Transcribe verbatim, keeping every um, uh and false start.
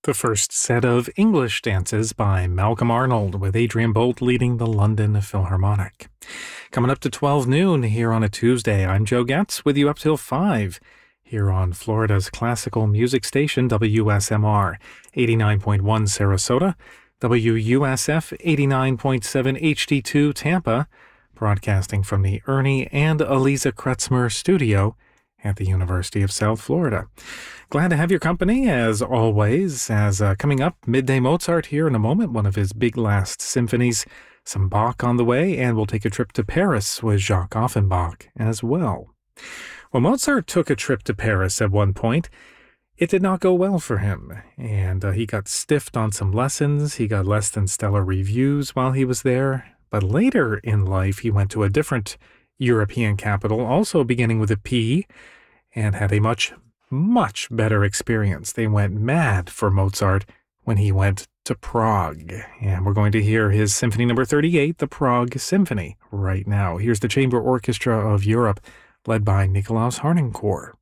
The first set of English dances by Malcolm Arnold, with Adrian Bolt leading the London Philharmonic. Coming up to twelve noon here on a Tuesday, I'm Joe Getz with you up till five here on Florida's classical music station W S M R eighty-nine point one Sarasota, W U S F eighty-nine point seven H D two Tampa, broadcasting from the Ernie and Eliza Kretzmer studio at the University of South Florida. Glad to have your company, as always, as uh, coming up, Midday Mozart here in a moment, one of his big last symphonies, some Bach on the way, and we'll take a trip to Paris with Jacques Offenbach as well. Well, Mozart took a trip to Paris at one point. It did not go well for him, and uh, he got stiffed on some lessons. He got less than stellar reviews while he was there, but later in life, he went to a different European capital, also beginning with a P, and had a much, much better experience. They went mad for Mozart when he went to Prague. And we're going to hear his Symphony Number thirty-eight, the Prague Symphony, right now. Here's the Chamber Orchestra of Europe, led by Nikolaus Harnoncourt.